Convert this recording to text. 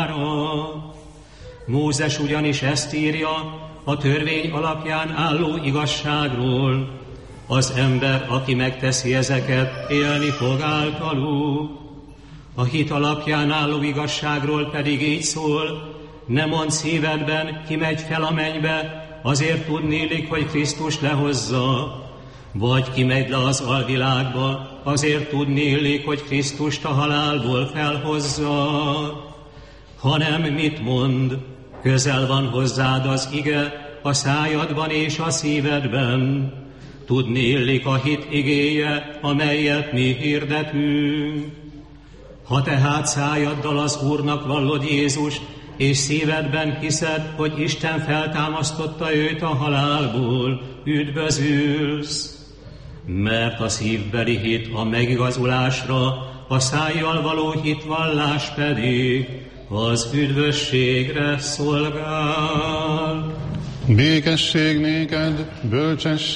javára. Mózes ugyanis ezt írja a törvény alapján álló igazságról: az ember, aki megteszi ezeket, élni fog általuk. A hit alapján álló igazságról pedig így szól: ne mondd szívedben, ki megy fel a mennybe, azért tudnélik, hogy Krisztus lehozza, vagy ki megy le az alvilágba, azért tudnélik, hogy Krisztust a halálból felhozza. Hanem mit mond? Közel van hozzád az ige, a szájadban és a szívedben. Tudnélik a hit igéje, amelyet mi hirdetünk. Ha tehát szájaddal az Úrnak vallod Jézust, és szívedben hiszed, hogy Isten feltámasztotta őt a halálból, üdvözülsz. Mert a szívbeli hit a megigazulásra, a szájjal való hitvallás pedig az üdvösségre szolgál. Békesség néked, bölcsesség.